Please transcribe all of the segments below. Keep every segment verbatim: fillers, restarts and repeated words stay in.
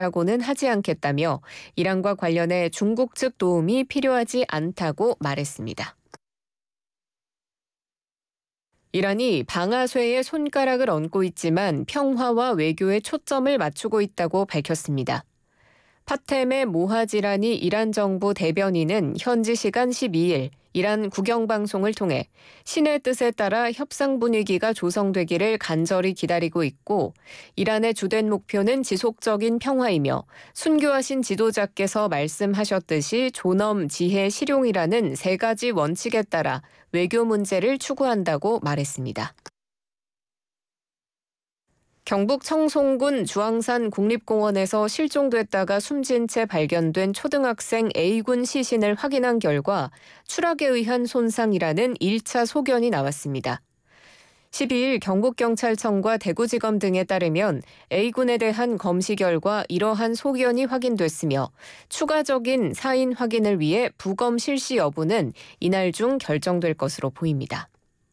라고는 하지 않겠다며 이란과 관련해 중국 측 도움이 필요하지 않다고 말했습니다. 이란이 방아쇠에 손가락을 얹고 있지만 평화와 외교에 초점을 맞추고 있다고 밝혔습니다. 파템의 모하지라니 이란 정부 대변인은 현지 시간 십이일 이란 국영방송을 통해 신의 뜻에 따라 협상 분위기가 조성되기를 간절히 기다리고 있고 이란의 주된 목표는 지속적인 평화이며 순교하신 지도자께서 말씀하셨듯이 존엄, 지혜, 실용이라는 세 가지 원칙에 따라 외교 문제를 추구한다고 말했습니다. 경북 청송군 주황산 국립공원에서 실종됐다가 숨진 채 발견된 초등학생 A군 시신을 확인한 결과 추락에 의한 손상이라는 일 차 소견이 나왔습니다. 십이일 경북경찰청과 대구지검 등에 따르면 A군에 대한 검시 결과 이러한 소견이 확인됐으며 추가적인 사인 확인을 위해 부검 실시 여부는 이날 중 결정될 것으로 보입니다.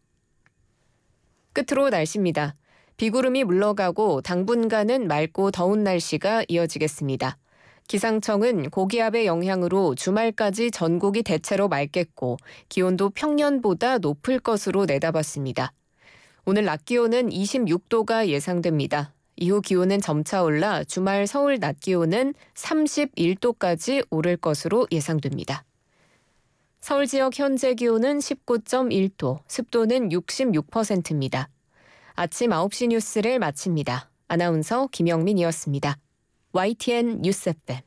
끝으로 날씨입니다. 비구름이 물러가고 당분간은 맑고 더운 날씨가 이어지겠습니다. 기상청은 고기압의 영향으로 주말까지 전국이 대체로 맑겠고 기온도 평년보다 높을 것으로 내다봤습니다. 오늘 낮 기온은 이십육 도가 예상됩니다. 이후 기온은 점차 올라 주말 서울 낮 기온은 삼십일 도까지 오를 것으로 예상됩니다. 서울 지역 현재 기온은 십구 점 일 도, 습도는 육십육 퍼센트입니다. 아침 아홉 시 뉴스를 마칩니다. 아나운서 김영민이었습니다. 와이티엔 뉴스 에프엠.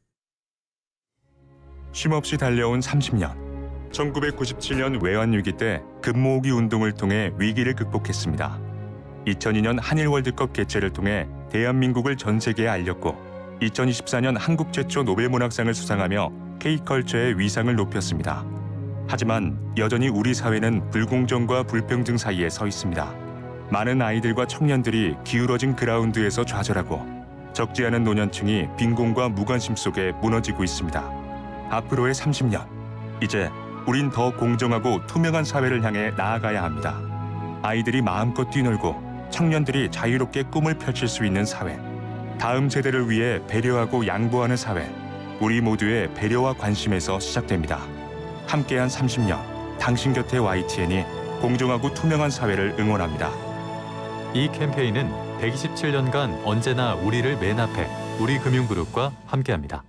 쉼없이 달려온 삼십 년. 천구백구십칠 년 외환위기 때 금모으기 운동을 통해 위기를 극복했습니다. 이천이 년 한일 월드컵 개최를 통해 대한민국을 전 세계에 알렸고 이천이십사 년 한국 최초 노벨문학상을 수상하며 K컬처의 위상을 높였습니다. 하지만 여전히 우리 사회는 불공정과 불평등 사이에 서 있습니다. 많은 아이들과 청년들이 기울어진 그라운드에서 좌절하고 적지 않은 노년층이 빈곤과 무관심 속에 무너지고 있습니다. 앞으로의 삼십 년, 이제 우린 더 공정하고 투명한 사회를 향해 나아가야 합니다. 아이들이 마음껏 뛰놀고 청년들이 자유롭게 꿈을 펼칠 수 있는 사회, 다음 세대를 위해 배려하고 양보하는 사회, 우리 모두의 배려와 관심에서 시작됩니다. 함께한 삼십 년, 당신 곁에 와이티엔이 공정하고 투명한 사회를 응원합니다. 이 캠페인은 백이십칠 년간 언제나 우리를 맨 앞에 우리금융그룹과 함께합니다.